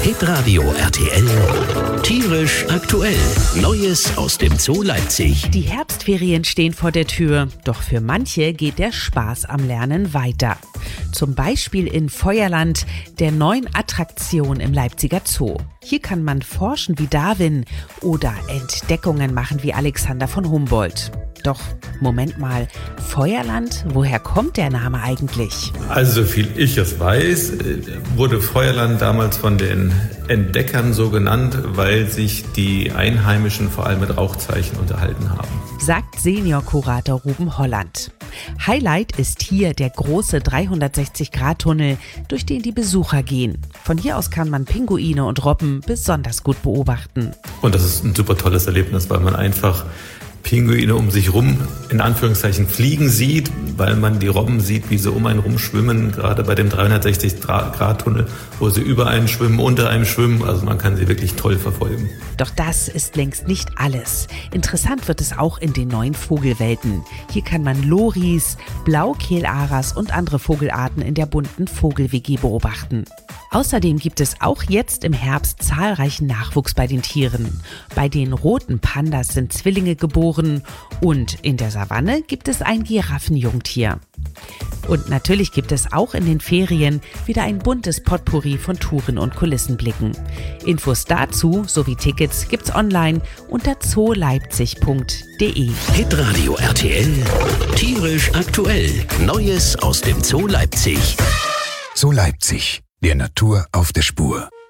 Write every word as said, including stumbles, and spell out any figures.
Hitradio R T L, tierisch aktuell. Neues aus dem Zoo Leipzig. Die Herbstferien stehen vor der Tür, doch für manche geht der Spaß am Lernen weiter. Zum Beispiel in Feuerland, der neuen Attraktion im Leipziger Zoo. Hier kann man forschen wie Darwin oder Entdeckungen machen wie Alexander von Humboldt. Doch, Moment mal, Feuerland, woher kommt der Name eigentlich? Also, soviel ich es weiß, wurde Feuerland damals von den Entdeckern so genannt, weil sich die Einheimischen vor allem mit Rauchzeichen unterhalten haben. Sagt Senior-Kurator Ruben Holland. Highlight ist hier der große dreihundertsechzig Grad Tunnel, durch den die Besucher gehen. Von hier aus kann man Pinguine und Robben besonders gut beobachten. Und das ist ein super tolles Erlebnis, weil man einfach Pinguine um sich rum, in Anführungszeichen, fliegen sieht, weil man die Robben sieht, wie sie um einen rumschwimmen, gerade bei dem dreihundertsechzig Grad Tunnel, wo sie über einen schwimmen, unter einem schwimmen, also man kann sie wirklich toll verfolgen. Doch das ist längst nicht alles. Interessant wird es auch in den neuen Vogelwelten. Hier kann man Loris, Blaukehlaras und andere Vogelarten in der bunten Vogel-W G beobachten. Außerdem gibt es auch jetzt im Herbst zahlreichen Nachwuchs bei den Tieren. Bei den roten Pandas sind Zwillinge geboren und in der Savanne gibt es ein Giraffenjungtier. Und natürlich gibt es auch in den Ferien wieder ein buntes Potpourri von Touren und Kulissenblicken. Infos dazu sowie Tickets gibt's online unter zooleipzig punkt de. Hitradio R T L, tierisch aktuell. Neues aus dem Zoo Leipzig. Zoo Leipzig, der Natur auf der Spur.